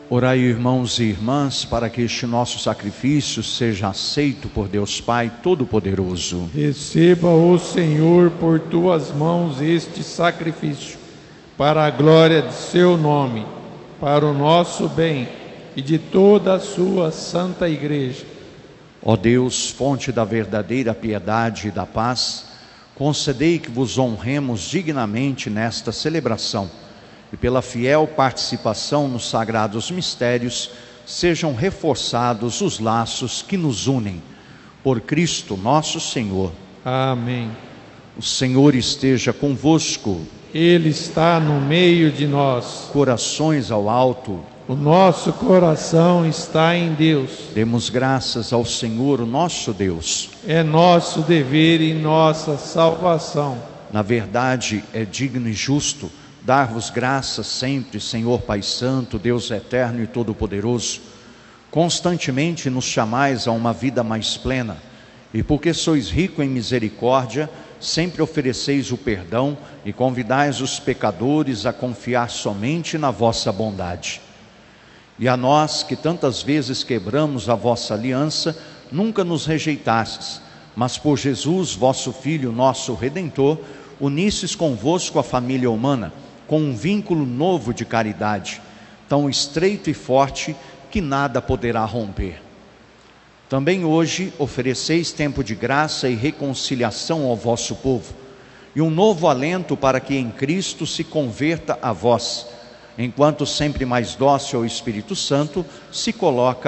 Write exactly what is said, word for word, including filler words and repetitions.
Orai, irmãos e irmãs, para que este nosso sacrifício seja aceito por Deus Pai Todo-Poderoso. Receba, ó Senhor, por tuas mãos este sacrifício, para a glória de seu nome, para o nosso bem e de toda a sua santa igreja. Ó Deus, fonte da verdadeira piedade e da paz, concedei que vos honremos dignamente nesta celebração e pela fiel participação nos sagrados mistérios sejam reforçados os laços que nos unem. Por Cristo nosso Senhor. Amém. O Senhor esteja convosco. Ele está no meio de nós. Corações ao alto. O nosso coração está em Deus. Demos graças ao Senhor, o nosso Deus. É nosso dever e nossa salvação. Na verdade, é digno e justo dar-vos graças sempre, Senhor Pai Santo, Deus eterno e todo-poderoso. Constantemente nos chamais a uma vida mais plena, e porque sois rico em misericórdia, sempre ofereceis o perdão e convidais os pecadores a confiar somente na vossa bondade. E a nós, que tantas vezes quebramos a vossa aliança, nunca nos rejeitastes, mas por Jesus, vosso Filho, nosso Redentor, unistes convosco a família humana, com um vínculo novo de caridade, tão estreito e forte que nada poderá romper. Também hoje ofereceis tempo de graça e reconciliação ao vosso povo, e um novo alento para que em Cristo se converta a vós, enquanto sempre mais dócil ao Espírito Santo se coloca